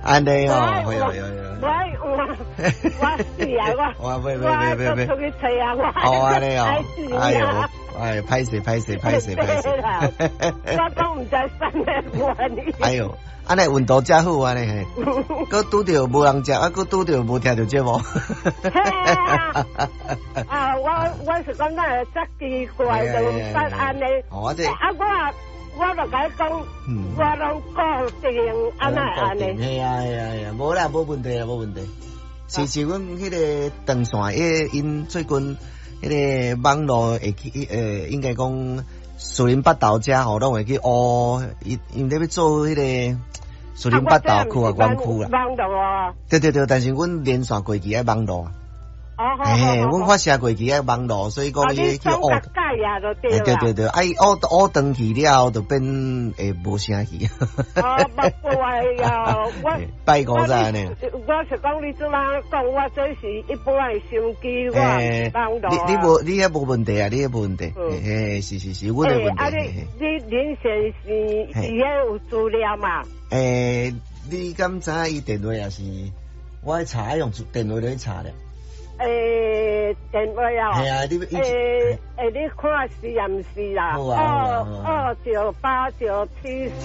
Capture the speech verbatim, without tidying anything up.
安尼哦，会有有有。 我我我是啊，我我别别别别别。 出去找啊，我。 哦，安尼哦。哎呦，哎，歹势歹势歹势歹势。 我都唔知生咩我你。 哎呦，安尼运动真好安尼嘿，佮拄着无人食，啊，佮拄着无听着节目。 啊，我我是讲那真奇怪，就唔得安尼。 哦，这。 啊，我。我就甲你讲，我拢固定安尼安尼。 系啊系啊系啊，无啦，无问题啦，无问题。是是，阮迄个长线，迄因最近迄个网络会去，呃，应该讲树林八道遮吼，拢会去学，因因咧要做迄个树林八道区啊，园区啦。 网络啊。 对对对，但是阮连线过去爱网络啊。 哦， 嘿，阮发射过去爱网络，所以讲伊去学。 对对对对，哎，学学登去了后，就变诶无声气。 哦，不会呀，我拜五咋呢？ 我是讲你这样讲，我这是一般的手机我网络。 你你无你遐无问题啊，你遐无问题。诶，是是是，阮的问题。 啊，你你连线是伊遐有资料嘛？ 诶，你敢知伊电话也是？我查用电话来查咧。 诶，电话啊， 系啊，你诶诶，你看是啊，唔是啊？ 好啊， 二二九八九七。